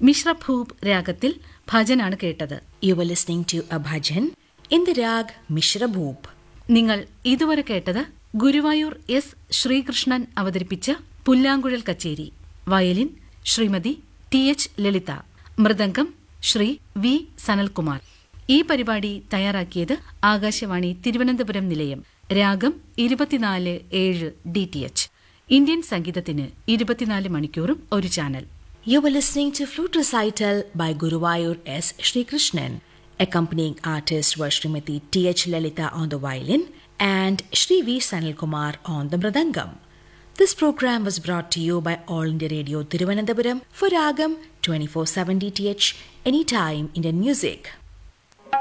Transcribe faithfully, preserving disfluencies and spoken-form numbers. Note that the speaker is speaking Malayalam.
മിശ്രഭൂപ് രാഗത്തിൽ ഭജനാണ് കേട്ടത്. You were listening to a bhajan in the rag Mishrabhoop. നിങ്ങൾ ഇതുവരെ കേട്ടത് ഗുരുവായൂർ എസ് ശ്രീകൃഷ്ണൻ അവതരിപ്പിച്ച പുല്ലാങ്കുഴൽ കച്ചേരി. വയലിൻ ശ്രീമതി ടി എച്ച് ലളിത, മൃദംഗം ശ്രീ വി സനൽകുമാർ. ഈ പരിപാടി തയ്യാറാക്കിയത് ആകാശവാണി തിരുവനന്തപുരം നിലയം. രാഗം ഇരുപത്തിനാല് ഏഴ് ഡി ടി എച്ച്. ഇന്ത്യൻ സംഗീതത്തിന് ഇരുപത്തിനാല് മണിക്കൂറും ഒരു channel. You were listening to Flute Recital by Guruvayur S. Srikrishnan. Accompanying artists were Srimati T H Lalita on the violin and Shri V. Sanalkumar on the mridangam. This program was brought to you by All India Radio Thiruvananthapuram for Ragam twenty-four seven D T H, anytime Indian music.